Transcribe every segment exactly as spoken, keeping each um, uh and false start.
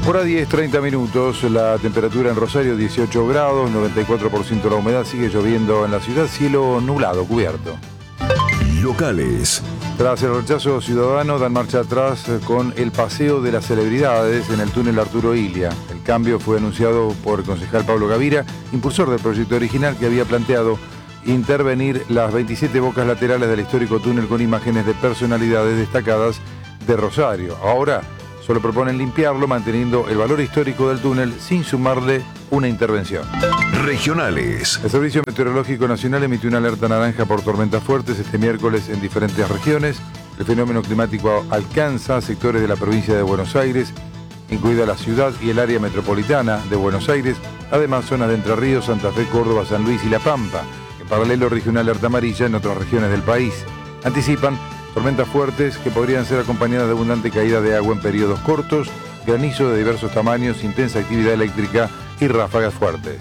Hora diez, treinta minutos, la temperatura en Rosario dieciocho grados, noventa y cuatro por ciento la humedad, sigue lloviendo en la ciudad, cielo nublado, cubierto. Locales. Tras el rechazo ciudadano, dan marcha atrás con el paseo de las celebridades en el túnel Arturo Illia. El cambio fue anunciado por el concejal Pablo Gavira, impulsor del proyecto original que había planteado intervenir las veintisiete bocas laterales del histórico túnel con imágenes de personalidades destacadas de Rosario. Ahora solo proponen limpiarlo manteniendo el valor histórico del túnel sin sumarle una intervención. Regionales. El Servicio Meteorológico Nacional emitió una alerta naranja por tormentas fuertes este miércoles en diferentes regiones. El fenómeno climático alcanza sectores de la provincia de Buenos Aires, incluida la ciudad y el área metropolitana de Buenos Aires, además zonas de Entre Ríos, Santa Fe, Córdoba, San Luis y La Pampa. En paralelo, rige una alerta amarilla en otras regiones del país. Anticipan tormentas fuertes que podrían ser acompañadas de abundante caída de agua en periodos cortos, granizo de diversos tamaños, intensa actividad eléctrica y ráfagas fuertes.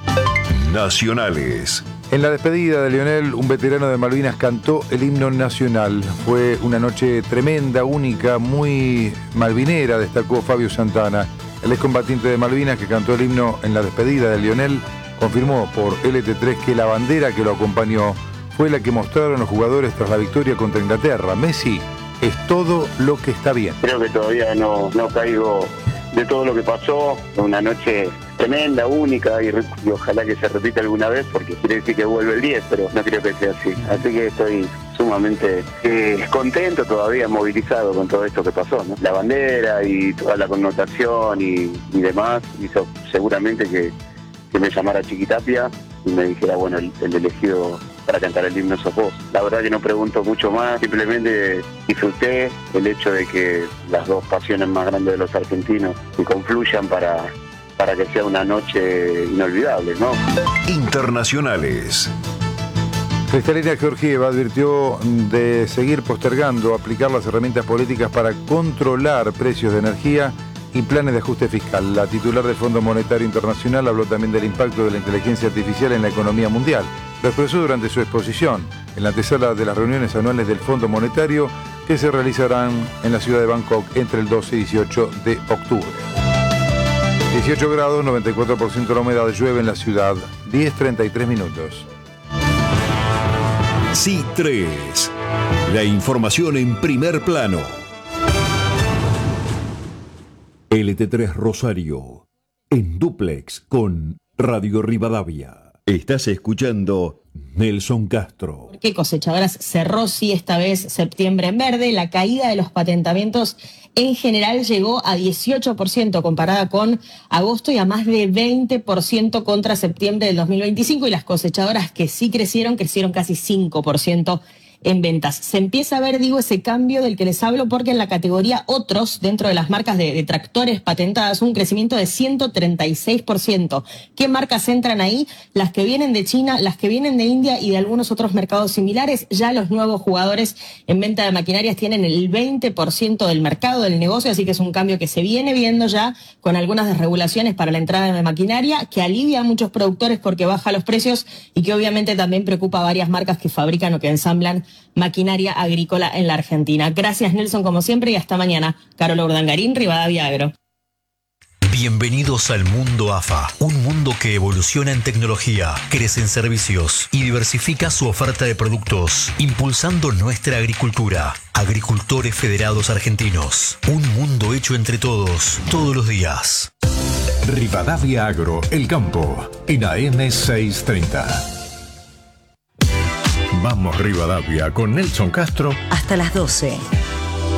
Nacionales. En la despedida de Lionel, un veterano de Malvinas cantó el himno nacional. Fue una noche tremenda, única, muy malvinera, destacó Fabio Santana. El excombatiente de Malvinas que cantó el himno en la despedida de Lionel confirmó por L T tres que la bandera que lo acompañó fue la que mostraron los jugadores tras la victoria contra Inglaterra. Messi es todo lo que está bien. Creo que todavía no, no caigo de todo lo que pasó. Una noche tremenda, única, y, y ojalá que se repita alguna vez, porque quiere decir que vuelve el diez, pero no creo que sea así. Así que estoy sumamente eh, contento, todavía movilizado con todo esto que pasó, ¿no? La bandera y toda la connotación y, y demás hizo seguramente que, que me llamara Chiquitapia y me dijera, bueno, el, el elegido para cantar el himno sos vos. La verdad que no pregunto mucho más, simplemente disfruté el hecho de que las dos pasiones más grandes de los argentinos se confluyan para, para que sea una noche inolvidable, ¿no? Internacionales. Cristalina Georgieva advirtió de seguir postergando aplicar las herramientas políticas para controlar precios de energía y planes de ajuste fiscal. La titular del Fondo Monetario Internacional habló también del impacto de la inteligencia artificial en la economía mundial. Lo expresó durante su exposición en la antesala de las reuniones anuales del Fondo Monetario que se realizarán en la ciudad de Bangkok entre el doce y dieciocho de octubre. dieciocho grados, noventa y cuatro por ciento la humedad, llueve en la ciudad, diez treinta y tres minutos. C tres. La información en primer plano. L T tres Rosario, en dúplex con Radio Rivadavia. Estás escuchando Nelson Castro. Porque cosechadoras cerró, sí, esta vez septiembre en verde. La caída de los patentamientos en general llegó a dieciocho por ciento comparada con agosto y a más de veinte por ciento contra septiembre del dos mil veinticinco. Y las cosechadoras que sí crecieron, crecieron casi cinco por ciento en ventas. Se empieza a ver, digo, ese cambio del que les hablo, porque en la categoría otros, dentro de las marcas de, de tractores patentadas, un crecimiento de ciento treinta y seis por ciento. ¿Qué marcas entran ahí? Las que vienen de China, las que vienen de India y de algunos otros mercados similares. Ya los nuevos jugadores en venta de maquinarias tienen el veinte por ciento del mercado del negocio, así que es un cambio que se viene viendo ya con algunas desregulaciones para la entrada de maquinaria, que alivia a muchos productores porque baja los precios y que obviamente también preocupa a varias marcas que fabrican o que ensamblan maquinaria agrícola en la Argentina. Gracias, Nelson, como siempre, y hasta mañana. Carola Urdangarín, Rivadavia Agro. Bienvenidos al mundo A F A, un mundo que evoluciona en tecnología, crece en servicios y diversifica su oferta de productos, impulsando nuestra agricultura. Agricultores Federados Argentinos, un mundo hecho entre todos, todos los días. Rivadavia Agro, el campo, en A M seiscientos treinta. Vamos Rivadavia con Nelson Castro. Hasta las doce.